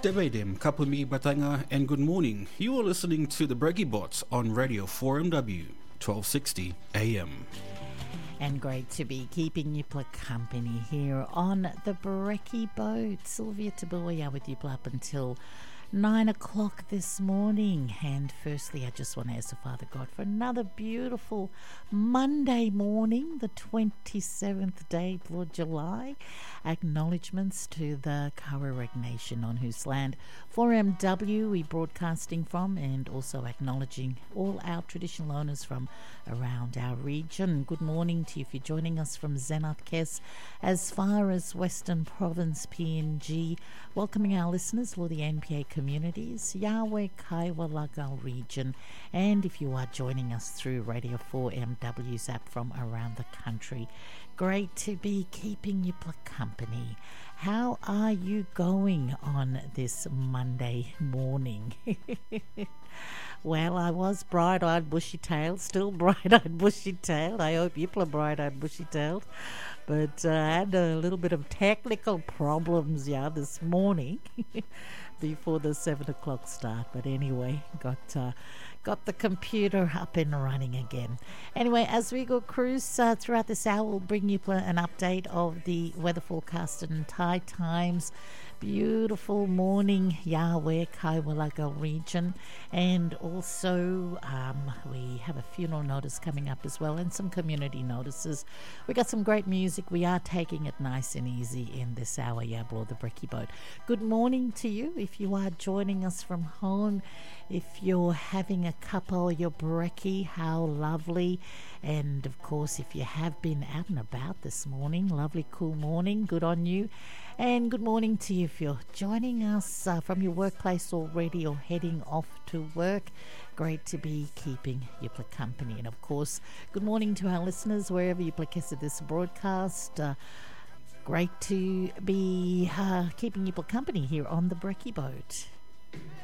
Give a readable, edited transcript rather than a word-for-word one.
Devedem Kapumi Batanga and good morning. You are listening to the Brekkie Bots on Radio 4MW 1260 AM. And great to be keeping you company here on the Brekkie Boat. Sylvia Tabuya with you up until 9 o'clock this morning. And firstly, I just want to ask the Father God for another beautiful Monday morning, the 27th day of July. Acknowledgements to the Karaweg Nation on whose land 4MW we broadcasting from, and also acknowledging all our traditional owners from around our region. Good morning to you if you're joining us from Zenat Kes as far as Western Province PNG. Welcoming our listeners for the NPA communities, Yahweh Kaiwalaga region, and if you are joining us through Radio 4MW's app from around the country, great to be keeping you company. How are you going on this Monday morning? Well, I was bright-eyed, bushy-tailed, still bright-eyed, bushy-tailed. I hope you are bright-eyed, bushy-tailed. But I had a little bit of technical problems, this morning before the 7 o'clock start. But anyway, got the computer up and running again. Anyway, as we go cruise throughout this hour, we'll bring you an update of the weather forecast and Thai times. Beautiful morning, Yahweh Kaiwalaga region, and also we have a funeral notice coming up as well, and some community notices. We got some great music. We are taking it nice and easy in this hour, Yablo the Brekkie Boat. Good morning to you if you are joining us from home. If you're having a couple, your brekkie, how lovely. And of course, if you have been out and about this morning, lovely cool morning, good on you. And good morning to you if you're joining us from your workplace already or heading off to work. Great to be keeping you company. And of course, good morning to our listeners wherever you placed this broadcast. Great to be keeping you company here on the Brekkie Boat.